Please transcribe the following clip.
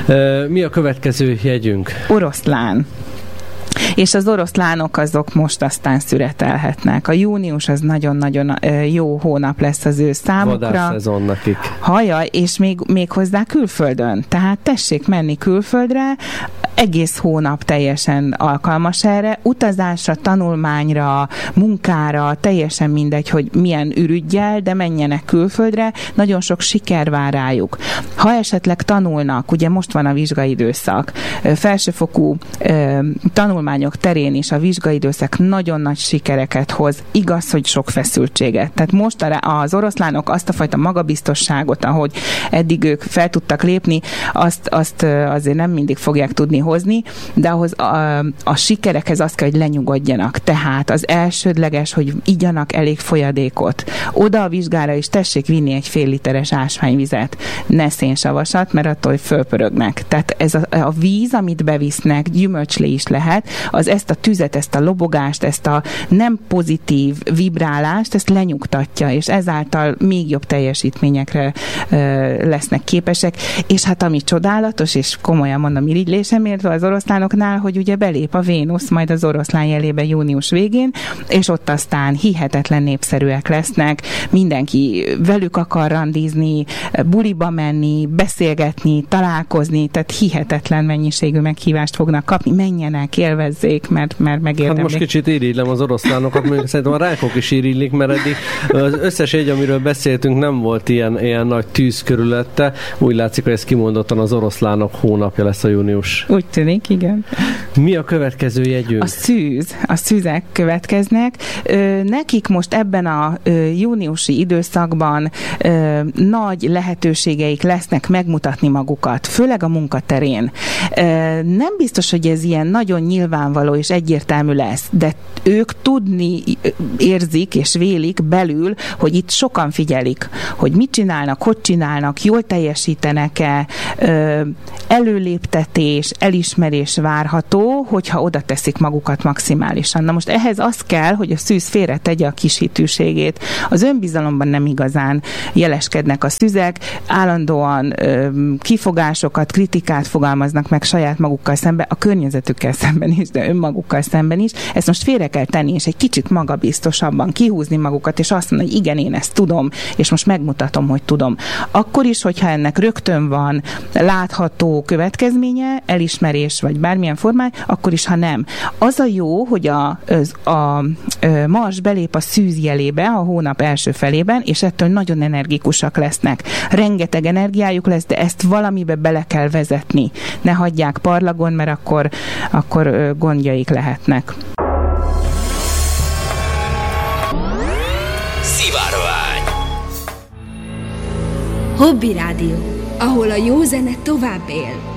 Mi a következő jegyünk? Oroszlán. És az oroszlánok azok most aztán szüretelhetnek. A június az nagyon-nagyon jó hónap lesz az ő számukra. Vadászszezon nekik. Hajaj, és még hozzá külföldön. Tehát tessék menni külföldre, egész hónap teljesen alkalmas erre, utazásra, tanulmányra, munkára, teljesen mindegy, hogy milyen ürüggyel, de menjenek külföldre, nagyon sok siker vár rájuk. Ha esetleg tanulnak, ugye most van a vizsgaidőszak, felsőfokú tanulmányok terén is a vizsgaidőszak nagyon nagy sikereket hoz, igaz, hogy sok feszültséget. Tehát most az oroszlánok azt a fajta magabiztosságot, ahogy eddig ők fel tudtak lépni, azt azért nem mindig fogják tudni hozni, de ahhoz a sikerekhez az kell, hogy lenyugodjanak. Tehát az elsődleges, hogy igyanak elég folyadékot. Oda a vizsgára is tessék vinni egy fél literes ásványvizet, ne szénsavasat, mert attól fölpörögnek. Tehát ez a víz, amit bevisznek, gyümölcslé is lehet, az ezt a tüzet, ezt a lobogást, ezt a nem pozitív vibrálást, ezt lenyugtatja, és ezáltal még jobb teljesítményekre lesznek képesek. És hát ami csodálatos, és komolyan mondom, irigylésem értve az oroszlánoknál, hogy ugye belép a Vénusz majd az oroszlán jelébe június végén, és ott aztán hihetetlen népszerűek lesznek, mindenki velük akar randizni, buliba menni, beszélgetni, találkozni, tehát hihetetlen mennyiségű meghívást fognak kapni, menjenek, élvezzék, mert megérdemlik. Hát most kicsit irigylem az oroszlánokat, mondjuk szerintem a rákok is irígylik, mert eddig az összes egy, amiről beszéltünk, nem volt ilyen nagy tűz körülötte. Úgy látszik, hogy ez kimondottan az oroszlánok hónapja lesz a június. Úgy tűnik, igen. Mi a következő jegyünk? A szűzek következnek. Nekik most ebben a júniusi időszakban nagy lehetőségeik lesznek megmutatni magukat, főleg a munkaterén. Nem biztos, hogy ez ilyen nagyon nyilvánvaló és egyértelmű lesz, de ők tudni érzik és vélik belül, hogy itt sokan figyelik, hogy mit csinálnak, hogy csinálnak, jól teljesítenek-e, előléptetés, elismerés várható, hogyha oda teszik magukat maximálisan. Na most ehhez az kell, hogy a szűz félre tegye a kis hitűségét. Az önbizalomban nem igazán jeleskednek a szüzek, állandóan kifogásokat, kritikát fogalmaznak meg saját magukkal szemben, a környezetükkel szemben is, de önmagukkal szemben is. Ezt most félre kell tenni, és egy kicsit magabiztosabban kihúzni magukat, és azt mondani, hogy igen, én ezt tudom, és most megmutatom, hogy tudom. Akkor is, hogyha ennek rögtön van látható következménye, elismerés, vagy bármilyen formán, akkor is, ha nem. Az a jó, hogy a Mars belép a szűz jelébe a hónap első felében, és ettől nagyon energikusak lesznek. Rengeteg energiájuk lesz, de ezt valamibe bele kell vezetni. Ne hagyják parlagon, mert akkor gondjaik lehetnek. Szivárvány. Hobby Rádió, ahol a jó zene tovább él.